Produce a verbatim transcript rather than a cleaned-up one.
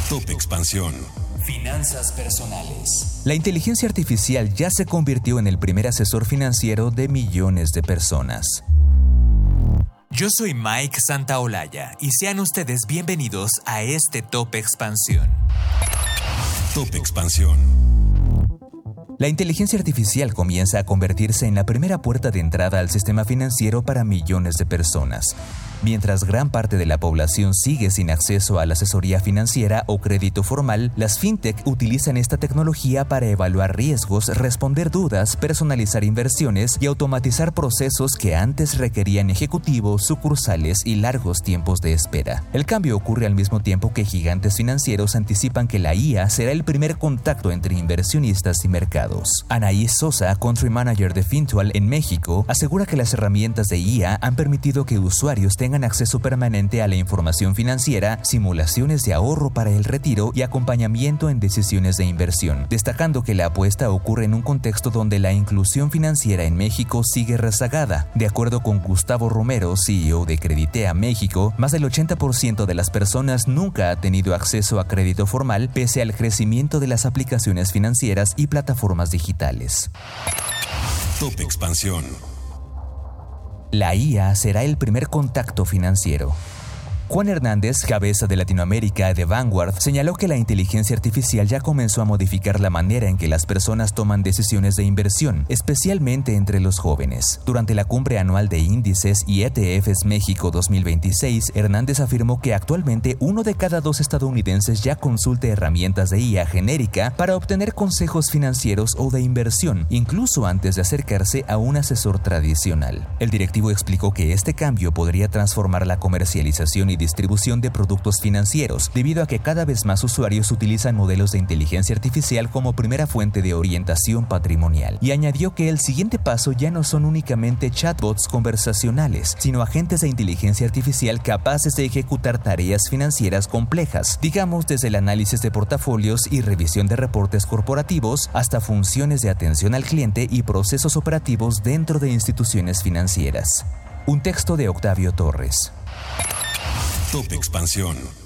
Top Expansión. Finanzas personales. La inteligencia artificial ya se convirtió en el primer asesor financiero de millones de personas. Yo soy Mike Santaolalla y sean ustedes bienvenidos a este Top Expansión. Top Expansión. La inteligencia artificial comienza a convertirse en la primera puerta de entrada al sistema financiero para millones de personas. Mientras gran parte de la población sigue sin acceso a la asesoría financiera o crédito formal, las fintech utilizan esta tecnología para evaluar riesgos, responder dudas, personalizar inversiones y automatizar procesos que antes requerían ejecutivos, sucursales y largos tiempos de espera. El cambio ocurre al mismo tiempo que gigantes financieros anticipan que la I A será el primer contacto entre inversionistas y mercados. Anaís Sosa, Country Manager de Fintual en México, asegura que las herramientas de I A han permitido que usuarios tengan tengan acceso permanente a la información financiera, simulaciones de ahorro para el retiro y acompañamiento en decisiones de inversión, destacando que la apuesta ocurre en un contexto donde la inclusión financiera en México sigue rezagada. De acuerdo con Gustavo Romero, C E O de Creditea México, más del ochenta por ciento de las personas nunca ha tenido acceso a crédito formal pese al crecimiento de las aplicaciones financieras y plataformas digitales. Top Expansión. La I A será el primer contacto financiero. Juan Hernández, cabeza de Latinoamérica de Vanguard, señaló que la inteligencia artificial ya comenzó a modificar la manera en que las personas toman decisiones de inversión, especialmente entre los jóvenes. Durante la cumbre anual de índices y E T Fs México dos mil veintiséis, Hernández afirmó que actualmente uno de cada dos estadounidenses ya consulta herramientas de I A genérica para obtener consejos financieros o de inversión, incluso antes de acercarse a un asesor tradicional. El directivo explicó que este cambio podría transformar la comercialización y distribución de productos financieros, debido a que cada vez más usuarios utilizan modelos de inteligencia artificial como primera fuente de orientación patrimonial. Y añadió que el siguiente paso ya no son únicamente chatbots conversacionales, sino agentes de inteligencia artificial capaces de ejecutar tareas financieras complejas, digamos desde el análisis de portafolios y revisión de reportes corporativos hasta funciones de atención al cliente y procesos operativos dentro de instituciones financieras. Un texto de Octavio Torres. Top Expansión.